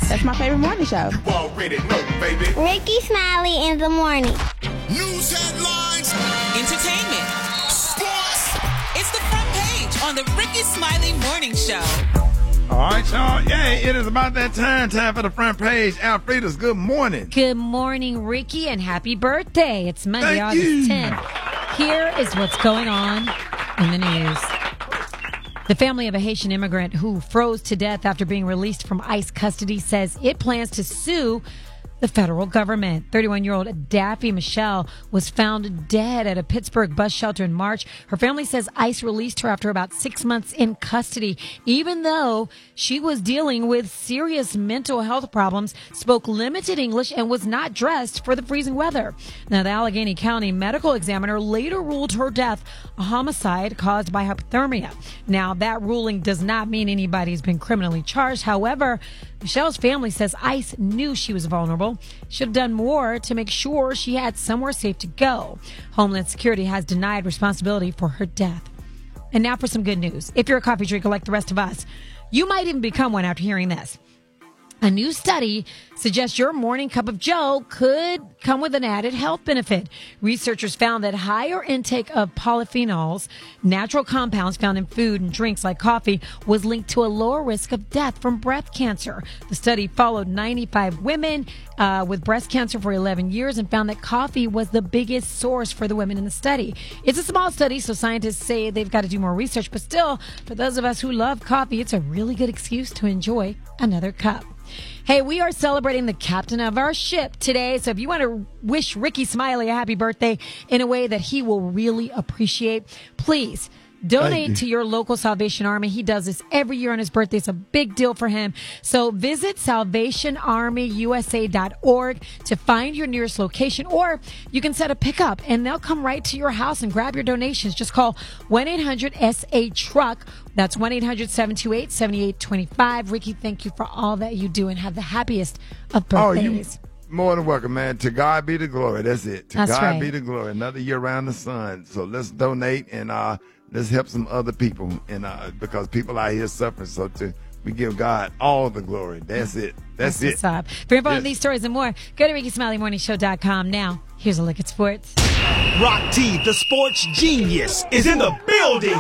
That's my favorite morning show. You already know, baby. Ricky Smiley in the morning. News headlines. Entertainment. Sports. It's the front page on the Ricky Smiley Morning Show. All right, y'all. Yeah, it is about that time for the front page. Alfreda's good morning. Good morning, Ricky, and happy birthday. It's Monday, Thank August you. 10th. Here is what's going on in the news. The family of a Haitian immigrant who froze to death after being released from ICE custody says it plans to sue the federal government. 31-year-old Daffy Michelle was found dead at a Pittsburgh bus shelter in March. Her family says ICE released her after about 6 months in custody, even though she was dealing with serious mental health problems, spoke limited English, and was not dressed for the freezing weather. Now, the Allegheny County medical examiner later ruled her death a homicide caused by hypothermia. Now, that ruling does not mean anybody's been criminally charged. However, Michelle's family says ICE knew she was vulnerable, should have done more to make sure she had somewhere safe to go. Homeland Security has denied responsibility for her death. And now for some good news. If you're a coffee drinker like the rest of us, you might even become one after hearing this. A new study suggests your morning cup of joe could come with an added health benefit. Researchers found that higher intake of polyphenols, natural compounds found in food and drinks like coffee, was linked to a lower risk of death from breast cancer. The study followed 95 women with breast cancer for 11 years and found that coffee was the biggest source for the women in the study. It's a small study, so scientists say they've got to do more research, but still, for those of us who love coffee, it's a really good excuse to enjoy another cup. Hey, we are celebrating the captain of our ship today. So if you want to wish Ricky Smiley a happy birthday in a way that he will really appreciate, please donate to your local Salvation Army. He does this every year on his birthday. It's a big deal for him. So visit salvationarmyusa.org to find your nearest location, or you can set a pickup and they'll come right to your house and grab your donations. Just call 1-800-SA-TRUCK. That's 1-800-728-7825. Ricky, thank you for all that you do and have the happiest of birthdays. More than welcome, man. To God be the glory. That's it. To That's God right. be the glory. Another year around the sun. So let's donate and let's help some other people. And because people out here suffering, so we give God all the glory. That's it. That's it. What's up? For info on these stories and more, go to RickySmileyMorningShow.com. Now, here's a look at sports. Rock T, the sports genius, is in the building.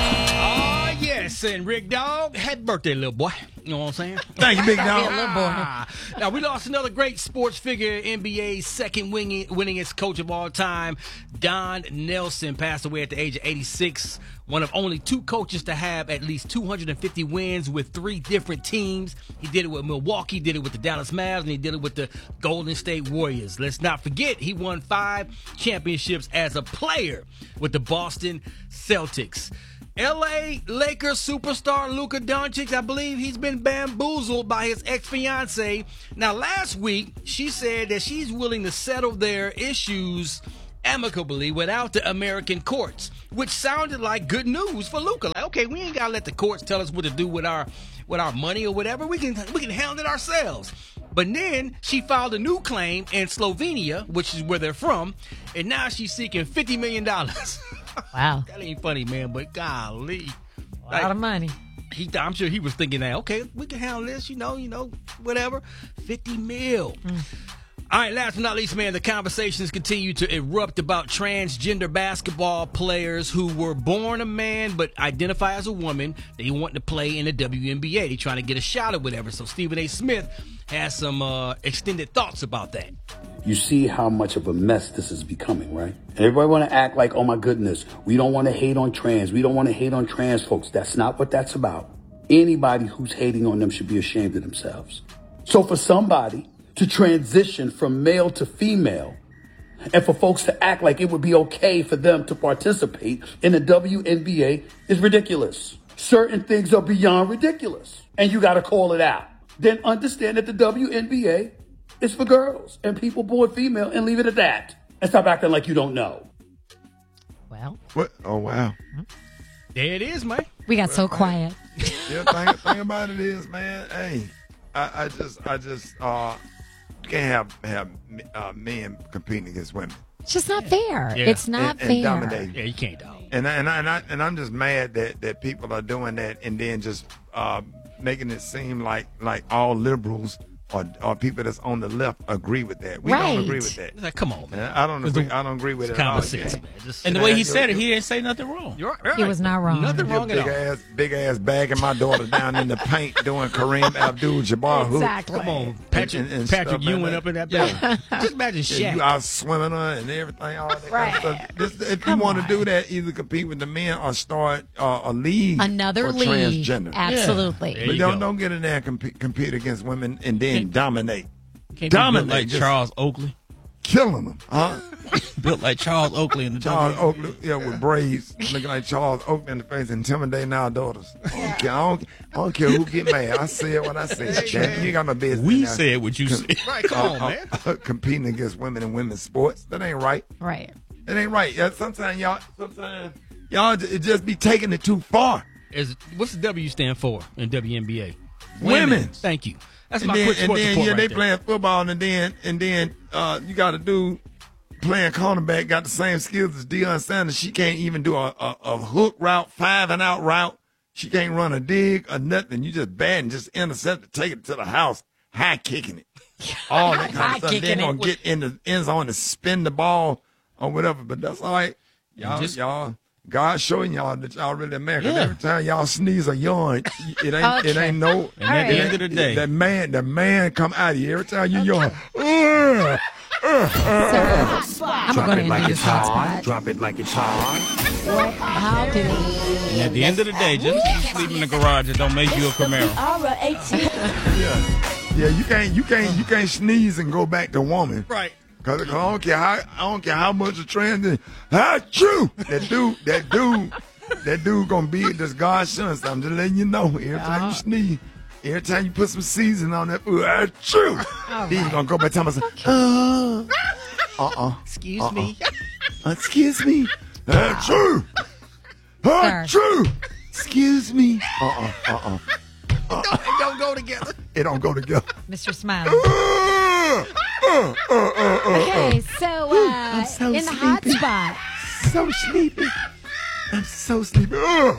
Oh, yes, and Rick Dog, happy birthday, little boy. You know what I'm saying? Thank you, big dog. Now, we lost another great sports figure, NBA's second winningest coach of all time. Don Nelson passed away at the age of 86, one of only two coaches to have at least 250 wins with three different teams. He did it with Milwaukee, did it with the Dallas Mavs, and he did it with the Golden State Warriors. Let's not forget, he won 5 championships as a player with the Boston Celtics. L.A. Lakers superstar Luka Doncic, I believe he's been bamboozled by his ex-fiancée. Now, last week, she said that she's willing to settle their issues amicably without the American courts, which sounded like good news for Luka. Like, okay, we ain't got to let the courts tell us what to do with our money or whatever. We can handle it ourselves. But then she filed a new claim in Slovenia, which is where they're from, and now she's seeking $50 million. Wow. That ain't funny, man, but golly. A lot of money. I'm sure he was thinking that, okay, we can handle this, you know, whatever. 50 mil. All right, last but not least, man, the conversations continue to erupt about transgender basketball players who were born a man but identify as a woman. They want to play in the WNBA. They're trying to get a shot or whatever. So Stephen A. Smith has some extended thoughts about that. You see how much of a mess this is becoming, right? And everybody want to act like, oh my goodness, we don't want to hate on trans. We don't want to hate on trans folks. That's not what that's about. Anybody who's hating on them should be ashamed of themselves. So for somebody to transition from male to female, and for folks to act like it would be okay for them to participate in the WNBA is ridiculous. Certain things are beyond ridiculous, and you got to call it out. Then understand that the WNBA is for girls and people born female, and leave it at that. And stop acting like you don't know. Well. What? Oh, wow. There it is, man. We got so quiet. Yeah, thing about it is, man, hey, I just can't have men competing against women. It's just not fair. Yeah. It's not fair. And dominating. Yeah, you can't, dog. And I'm just mad that people are doing that and then just making it seem like all liberals or people that's on the left agree with that. We Right. don't agree with that. It's like, come on, man. I don't agree with it at all. Common sense, man. Just, And the way he said it, he didn't say nothing wrong. you're He was not wrong. Nothing wrong at all. Big ass bagging my daughter down in the paint doing Kareem Abdul-Jabbar hoops. Exactly. Come on, Patrick And Patrick stuff like Ewing that. up in that building. Just imagine Yeah, you Shaq. out swimming her and everything, all that Right. kind of stuff. If you want to do that, either compete with the men or start a league Another for league. transgender. Absolutely. There But you don't go. get in there and compete against women and then dominate. Can't be built Dominate, like just Charles Oakley. killing them, huh? Built like Charles Oakley in the Charles WWE. Oakley, yeah, with braids, looking like Charles Oakley in the face, intimidating our daughters. I don't care who get mad. I said what I said. Damn, you ain't got no business. We in there said what you said. Right, come on, man. competing against women in women's sports. That ain't right. Right. It ain't right. Yeah, sometimes y'all it just be taking it too far. What's the W stand for in WNBA? Women. Thank you. That's And my then, quick and sports then report yeah, right they there. playing football, and then you got to do playing cornerback. Got the same skills as Deion Sanders. She can't even do a hook route, 5-and-out route. She can't run a dig or nothing. You just bad and just intercept it, take it to the house, high kicking it, all that kind High of stuff. kicking Then gonna it. get in the end zone and spin the ball or whatever. But that's all right. Y'all. God's showing y'all that y'all really American. Yeah. Every time y'all sneeze or yawn, it Okay. ain't no. And at the end of the day, The man come out of you every time you yawn. Sir, I'm going to end this hotspot. Drop it like it's hot. How did he? and at the end of the day, just because you sleep in the garage, it don't make you a Camaro. Yeah, you can't sneeze and go back to woman. Right. Cause I don't care how much the trend. Achoo! That dude gonna be this God's son. So I'm just letting you know. Every time you sneeze, every time you put some seasoning on that food, achoo! Then you gonna go back to myself. Excuse me. Excuse me. Achoo! Achoo! Excuse me. They don't go together. It don't go together. Mr. Smiley. Okay, so so in the hot sleepy. spot, So sleepy. I'm so sleepy.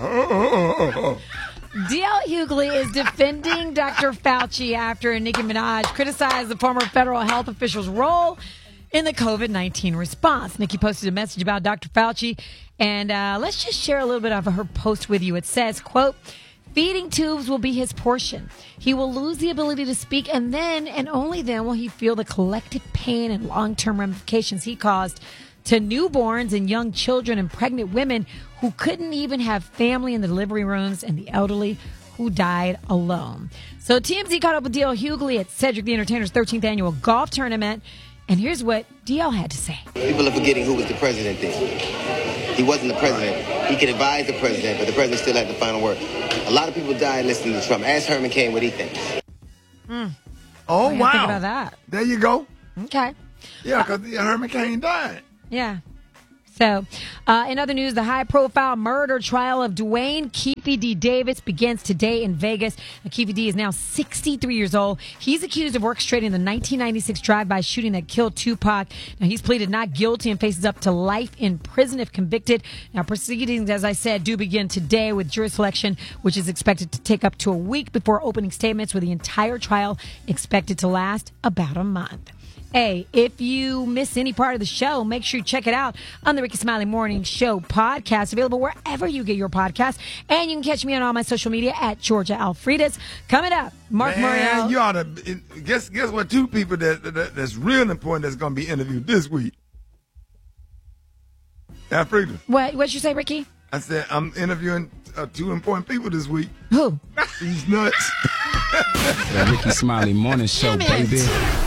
D.L. Hughley is defending Dr. Fauci after Nicki Minaj criticized the former federal health official's role in the COVID-19 response. Nicki posted a message about Dr. Fauci, and let's just share a little bit of her post with you. It says, quote, "Feeding tubes will be his portion. He will lose the ability to speak, and then and only then will he feel the collective pain and long-term ramifications he caused to newborns and young children and pregnant women who couldn't even have family in the delivery rooms and the elderly who died alone." So TMZ caught up with D.L. Hughley at Cedric the Entertainer's 13th annual golf tournament, and here's what D.L. had to say. People are forgetting who was the president then. He wasn't the president. He could advise the president, but the president still had the final word. A lot of people died listening to Trump. Ask Herman Cain what he thinks. Oh, What do you wow. think about that? There you go. Okay. Yeah, because Herman Cain died. Yeah. So, in other news, the high-profile murder trial of Dwayne Keefe D. Davis begins today in Vegas. Keefe D. is now 63 years old. He's accused of orchestrating the 1996 drive-by shooting that killed Tupac. Now, he's pleaded not guilty and faces up to life in prison if convicted. Now, proceedings, as I said, do begin today with jury selection, which is expected to take up to a week before opening statements, with the entire trial expected to last about a month. Hey, if you miss any part of the show, make sure you check it out on the Ricky Smiley Morning Show podcast, available wherever you get your podcast. And you can catch me on all my social media at Georgia Alfredas. Coming up, Mark Man, Morial. you ought to guess what? Two people that's real important that's going to be interviewed this week. Alfreda. What'd you say, Ricky? I said I'm interviewing two important people this week. Who? These nuts. The Ricky Smiley Morning Show, baby.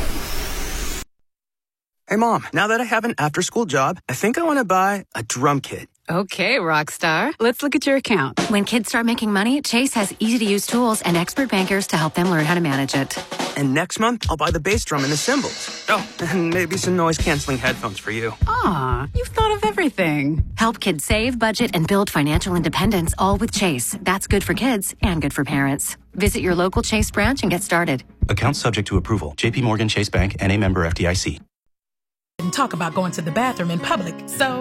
Hey, Mom, now that I have an after-school job, I think I want to buy a drum kit. Okay, Rockstar. Let's look at your account. When kids start making money, Chase has easy-to-use tools and expert bankers to help them learn how to manage it. And next month, I'll buy the bass drum and the cymbals. Oh, and maybe some noise-canceling headphones for you. Aw, you've thought of everything. Help kids save, budget, and build financial independence, all with Chase. That's good for kids and good for parents. Visit your local Chase branch and get started. Account subject to approval. JP Morgan Chase Bank, N.A. member FDIC. And talk about going to the bathroom in public, so